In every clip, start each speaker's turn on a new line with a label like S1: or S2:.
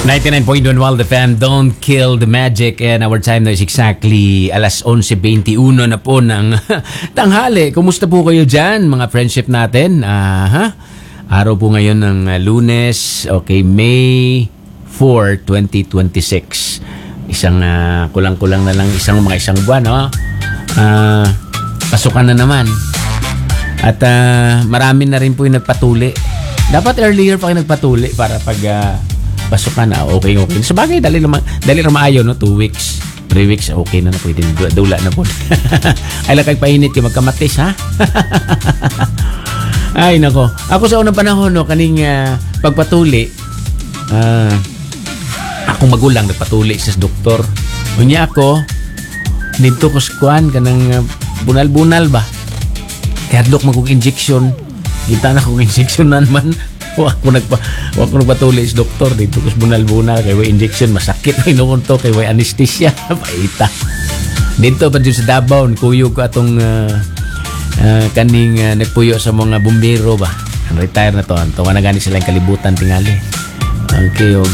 S1: 99.1 Wild FM, Don't Kill the Magic. And our time now is exactly alas 11:21 na po ng tanghali. Kumusta po kayo dyan, mga friendship natin? Araw po ngayon ng Lunes, okay, May 4, 2026. Isang kulang-kulang na lang, isang buwan, no? Pasukan na naman. At marami na rin po yung nagpatuli. Dapat earlier pa kayo nagpatuli para pag pasukan na, okay. Sabagay, dali maayo, no? 2 weeks, 3 weeks, okay na pwede dula na po. Ay lang kay painit yung magkamatis, ha? Ay, nako. Ako sa unang panahon, no, kaning pagpatuli, akong magulang nagpatuli sa doktor. Unya ako, dito ko skuan kanang bunal-bunal ba? Kaya dok magkong injection. Kita na kong injection naman. Ako nagpatuli sa doktor dito ko bunal-bunal kay way injection masakit ay noon to kay way anesthesia paita. Dito pa sa Davao kuyog ko atong kaning nagpuyo sa mga bumbero ba. Retire na to. Tawa na gani sila yung kalibutan tingali. Okay, og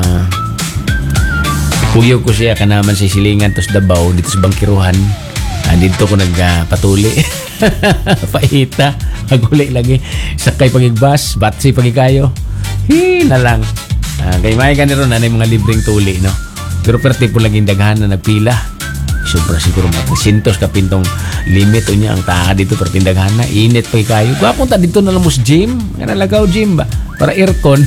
S1: kuyog ko siya kanaman sa silingan to sa Davao dito sa Bangkiruhan. Dito ko nagpatuli. Paita. Maguli lagi. Sakay pagigbas. Batsi pagikayo. Na lang. Kay may ganito na mga libreng tuli, no? Pero perti po laging daghan na nagpila. Sobra siguro mga 300 kapintong limit o niya ang taka dito pero tindaghan na. Init pagikayo. Punta dito na lang mo sa gym. Nalagaw gym ba? Para aircon.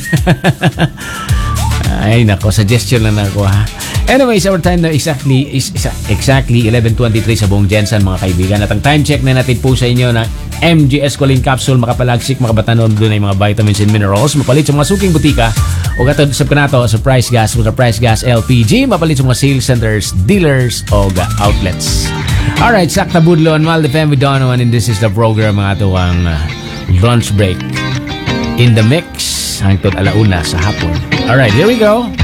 S1: Ay nako, suggestion lang ako ha. Anyways, our time na exactly 11:23 sa buong Jensen mga kaibigan. At ang time check na natin po sa inyo na MGS Choline Capsule, makapalagsik, makabatanon doon ay mga vitamins and minerals. Mapalit sa mga suking butika o katod sa kanato sa Price Gas LPG. Mapalit sa mga sales centers, dealers o outlets. Alright, Sakta Budlo on Wild FM with Donovan, and this is the program mga tuwang lunch break in the mix hangtod alauna sa hapon. Alright, here we go.